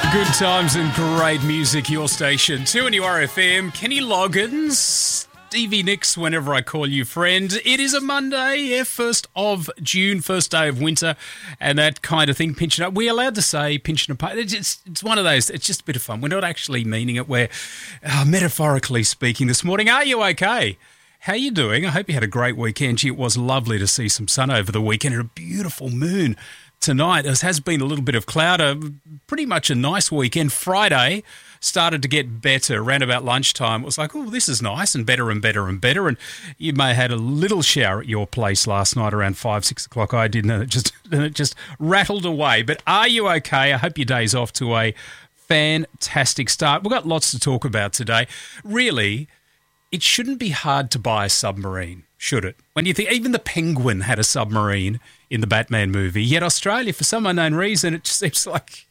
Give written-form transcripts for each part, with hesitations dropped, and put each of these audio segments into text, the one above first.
Good times and great music, your station. 2NURFM, Kenny Loggins, Stevie Nicks, whenever I call you friend. It is a Monday, 1st of June, first day of winter, and that kind of thing, pinching up. We're allowed to say pinching apart. It's one of those, it's just a bit of fun. We're not actually meaning it. We're metaphorically speaking this morning. Are you okay? How you doing? I hope you had a great weekend. Gee, it was lovely to see some sun over the weekend and a beautiful moon tonight. There has been a little bit of cloud, pretty much a nice weekend. Friday started to get better. Around about lunchtime, it was like, oh, this is nice, and better and better and better. And you may have had a little shower at your place last night around 5, 6 o'clock. I didn't, and it just rattled away. But are you okay? I hope your day's off to a fantastic start. We've got lots to talk about today. Really, it shouldn't be hard to buy a submarine, should it? When you think even the Penguin had a submarine in the Batman movie, yet Australia, for some unknown reason, it just seems like,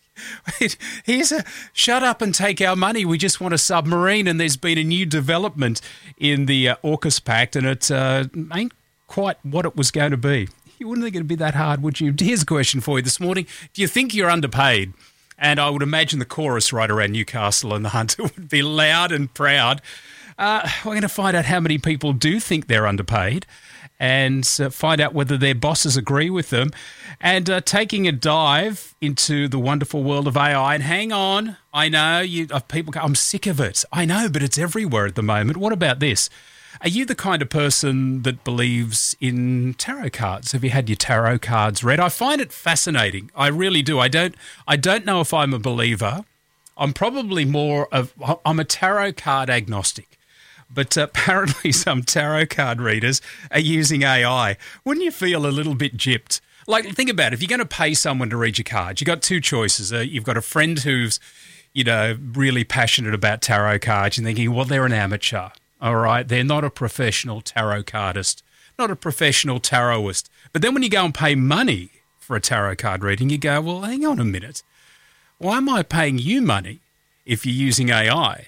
here's a shut up and take our money. We just want a submarine, and there's been a new development in the AUKUS Pact, and it ain't quite what it was going to be. You wouldn't think it'd be that hard, would you? Here's a question for you this morning. Do you think you're underpaid? And I would imagine the chorus right around Newcastle and the Hunter would be loud and proud. We're going to find out how many people do think they're underpaid and find out whether their bosses agree with them, and taking a dive into the wonderful world of AI. And hang on, I know people go, I'm sick of it. I know, but it's everywhere at the moment. What about this? Are you the kind of person that believes in tarot cards? Have you had your tarot cards read? I find it fascinating. I really do. I don't know if I'm a believer. I'm probably I'm a tarot card agnostic. But apparently some tarot card readers are using AI. Wouldn't you feel a little bit gypped? Like, think about it. If you're going to pay someone to read your cards, you've got two choices. You've got a friend who's, really passionate about tarot cards and thinking, well, they're an amateur, all right? They're not a professional tarot cardist, not a professional tarotist. But then when you go and pay money for a tarot card reading, you go, well, hang on a minute. Why am I paying you money if you're using AI?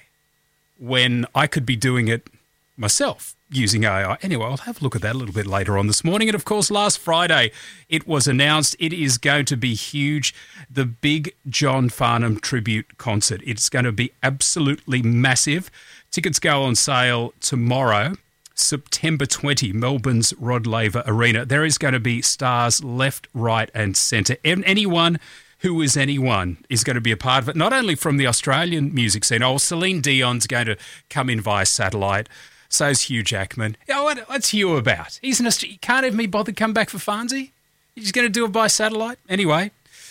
When I could be doing it myself using AI. Anyway, I'll have a look at that a little bit later on this morning. And, of course, last Friday it was announced it is going to be huge, the big John Farnham tribute concert. It's going to be absolutely massive. Tickets go on sale tomorrow, September 20, Melbourne's Rod Laver Arena. There is going to be stars left, right and centre. Anyone who is anyone is going to be a part of it, not only from the Australian music scene. Oh, Celine Dion's going to come in via satellite. So's Hugh Jackman. What's Hugh about? He can't even be bothered to come back for Farnsey? He's just going to do it by satellite? Anyway,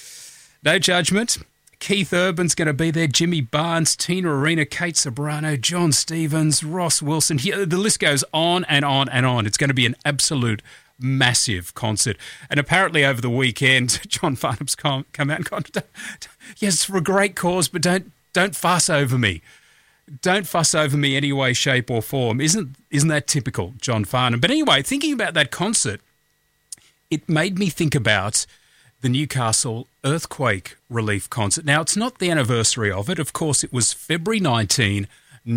no judgment. Keith Urban's going to be there, Jimmy Barnes, Tina Arena, Kate Sobrano, John Stevens, Ross Wilson. The list goes on and on and on. It's going to be an absolute massive concert. And apparently over the weekend, John Farnham's come out and gone, yes, it's for a great cause, but don't fuss over me. Don't fuss over me any way, shape or form. Isn't that typical John Farnham? But anyway, thinking about that concert, it made me think about the Newcastle earthquake relief concert. Now, it's not the anniversary of it. Of course, it was February 19,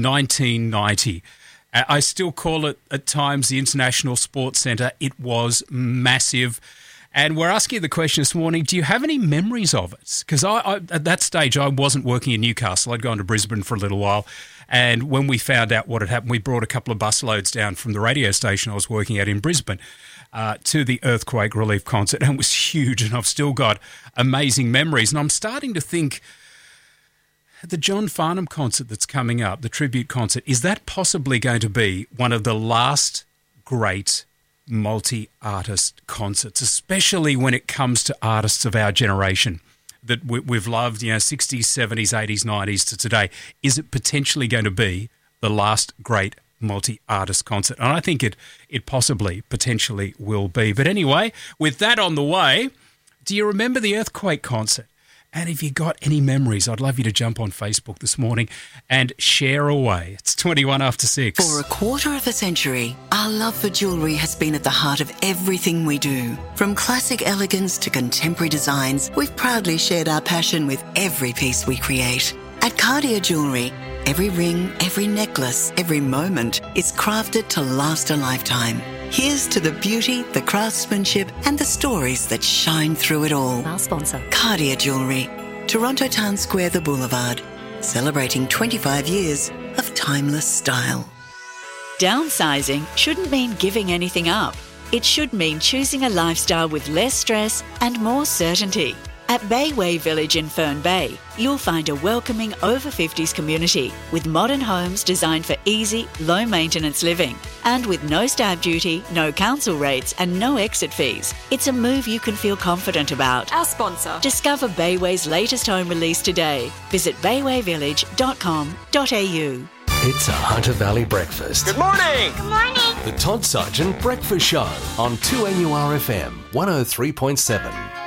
1990. I still call it at times the International Sports Centre. It was massive. And we're asking you the question this morning, do you have any memories of it? Because at that stage, I wasn't working in Newcastle. I'd gone to Brisbane for a little while. And when we found out what had happened, we brought a couple of bus loads down from the radio station I was working at in Brisbane to the earthquake relief concert. And it was huge, and I've still got amazing memories. And I'm starting to think, the John Farnham concert that's coming up, the tribute concert, is that possibly going to be one of the last great multi-artist concerts, especially when it comes to artists of our generation that we've loved, 60s, 70s, 80s, 90s to today? Is it potentially going to be the last great multi-artist concert? And I think it possibly, potentially will be. But anyway, with that on the way, do you remember the earthquake concert? And if you got any memories, I'd love you to jump on Facebook this morning and share away. It's 21 after 6. For a quarter of a century, our love for jewellery has been at the heart of everything we do. From classic elegance to contemporary designs, we've proudly shared our passion with every piece we create. At Cartier Jewellery, every ring, every necklace, every moment is crafted to last a lifetime. Here's to the beauty, the craftsmanship, and the stories that shine through it all. Our sponsor. Cartier Jewellery. Toronto Town Square, the Boulevard, celebrating 25 years of timeless style. Downsizing shouldn't mean giving anything up. It should mean choosing a lifestyle with less stress and more certainty. At Bayway Village in Fern Bay, you'll find a welcoming over-50s community with modern homes designed for easy, low-maintenance living. And with no stamp duty, no council rates and no exit fees, it's a move you can feel confident about. Our sponsor. Discover Bayway's latest home release today. Visit baywayvillage.com.au. It's a Hunter Valley breakfast. Good morning! Good morning! The Todd Sargent Breakfast Show on 2NURFM 103.7.